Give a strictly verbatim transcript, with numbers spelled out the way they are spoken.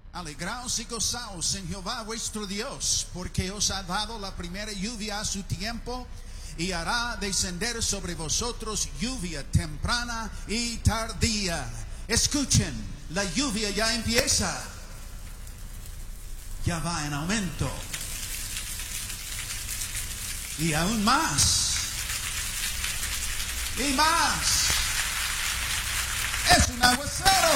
Alegraos y gozaos en Jehová vuestro Dios, porque os ha dado la primera lluvia a su tiempo, y hará descender sobre vosotros lluvia temprana y tardía. Escuchen, la lluvia ya empieza, ya va en aumento, y aún más, y más. Es un aguacero.